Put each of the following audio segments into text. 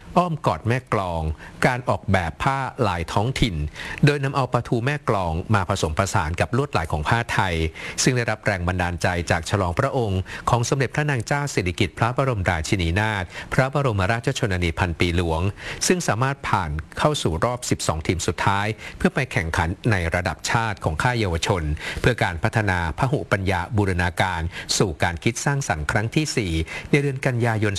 อ้อมกอดแม่กลองการออกแบบผ้าลายท้องถิ่นโดยนำเอาปลาทูแม่กลองมาผสมผสานกับลวดลายของผ้าไทยซึ่งได้รับแรงบันดาลใจจากฉลองพระองค์ของสมเด็จพระนางเจ้าสิริกิติ์พระบรมราชินีนาถพระบรมราชชนนีพันปีหลวงซึ่งสามารถผ่านเข้าสู่รอบ 12 ทีมสุดท้ายเพื่อไปแข่งขันในระดับชาติของค่ายเยาวชนเพื่อการพัฒนาพหุปัญญาบูรณาการสู่การคิดสร้างสรรค์ครั้งที่ 4 ในเดือนกันยายน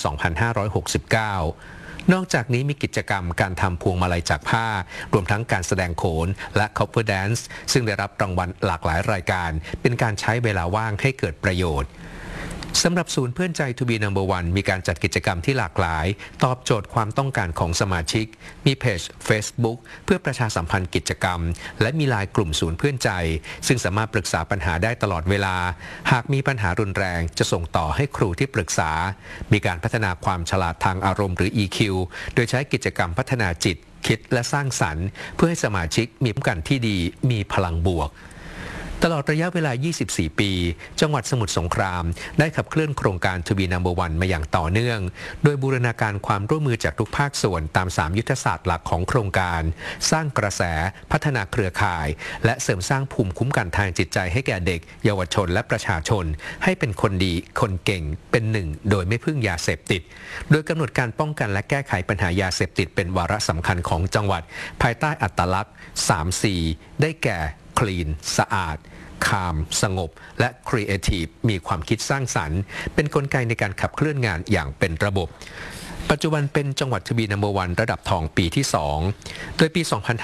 2569 นอกจากนี้มีกิจกรรมการทำพวงมาลัยจากผ้ารวมทั้งการแสดงโขนและ cover dance ซึ่งได้รับรางวัลหลากหลายรายการเป็นการใช้เวลาว่างให้เกิดประโยชน์สำหรับศูนย์เพื่อนใจ To be number one มีการจัดกิจกรรมที่หลากหลายตอบโจทย์ความต้องการของสมาชิกมีเพจ Facebook เพื่อประชาสัมพันธ์กิจกรรมและมีไลน์กลุ่มศูนย์เพื่อนใจซึ่งสามารถปรึกษาปัญหาได้ตลอดเวลาหากมีปัญหารุนแรงจะส่งต่อให้ครูที่ปรึกษามีการพัฒนาความฉลาดทางอารมณ์หรือ EQ โดยใช้กิจกรรมพัฒนาจิตคิดและสร้างสรรค์เพื่อให้สมาชิกมีภูมิคุ้มกันที่ดีมีพลังบวกตลอดระยะเวลา 24 ปี จังหวัดสมุทรสงครามได้ขับเคลื่อนโครงการ To be number one มาอย่างต่อเนื่องโดยบูรณาการความร่วมมือจากทุกภาคส่วนตาม 3 ยุทธศาสตร์หลักของโครงการสร้างกระแสพัฒนาเครือข่ายและเสริมสร้างภูมิคุ้มกันทางจิตใจให้แก่เด็กเยาวชนและประชาชนให้เป็นคนดีคนเก่งเป็นหนึ่งโดยไม่พึ่งยาเสพติดโดยกำหนดการป้องกันและแก้ไขปัญหายาเสพติดเป็นวาระสำคัญของจังหวัดภายใต้อัตลักษณ์ 3C ได้แก่คลีนสะอาดคามสงบและครีเอทีฟมีความคิดสร้างสรรค์เป็นกลไกในการขับเคลื่อนงานอย่างเป็นระบบปัจจุบันเป็นจังหวัด To be number one ระดับทองปีที่ 2 โดยปี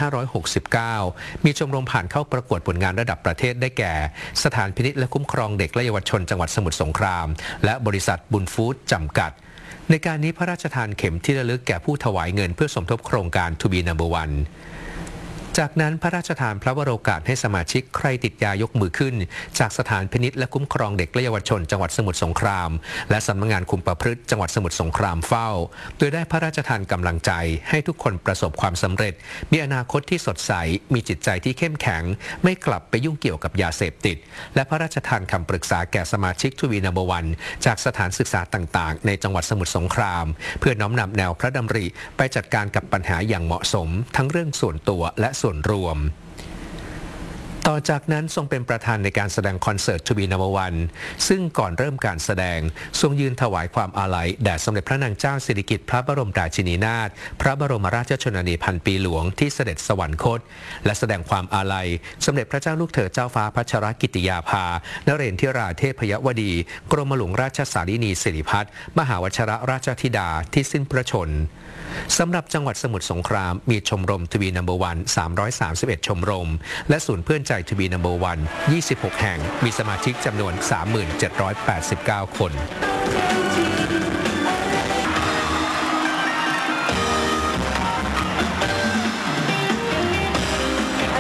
2569 มีชมรมผ่านเข้าประกวดผลงานระดับประเทศได้แก่สถานพินิจและคุ้มครองเด็กและเยาวชนจังหวัดสมุทรสงครามและบริษัทบุญฟู้ดจำกัดในการนี้พระราชทานเข็มที่ระลึกแก่ผู้ถวายเงินเพื่อสมทบโครงการ To be number oneจากนั้นพระราชทานพระวโรกาสให้สมาชิกใครติดยายกมือขึ้นจากสถานพินิจและคุ้มครองเด็กและเยาวชนจังหวัดสมุทรสงครามและสำนักงานคุมประพฤติจังหวัดสมุทรสงครามเฝ้าโดยได้พระราชทานกำลังใจให้ทุกคนประสบความสำเร็จมีอนาคตที่สดใสมีจิตใจที่เข้มแข็งไม่กลับไปยุ่งเกี่ยวกับยาเสพติดและพระราชทานคำปรึกษาแก่สมาชิก To be number one จากสถานศึกษาต่างๆในจังหวัดสมุทรสงครามเพื่อน้อมนำแนวพระดำริไปจัดการกับปัญหาอย่างเหมาะสมทั้งเรื่องส่วนตัวและส่วนรวมต่อจากนั้นทรงเป็นประธานในการแสดงคอนเสิร์ต To be number one ซึ่งก่อนเริ่มการแสดงทรงยืนถวายความอาลัยแด่สมเด็จพระนางเจ้าสิริกิติ์พระบรมราชินีนาถพระบรมราชชนนีพันปีหลวงที่เสด็จสวรรคตและแสดงความอาลัยสมเด็จพระเจ้าลูกเธอเจ้าฟ้าพัชรกิติยาภานเรนทิราเทพยวดีกรมหลวงราชสารินีสิริพัฒน์มหาวชิรราชธิดาที่สิ้นพระชนม์สำหรับจังหวัดสมุทรสงครามมีชมรม To be number one 331 ชมรมและศูนย์เพื่อนใจ To be number one 26 แห่งมีสมาชิกจำนวน 3789 คน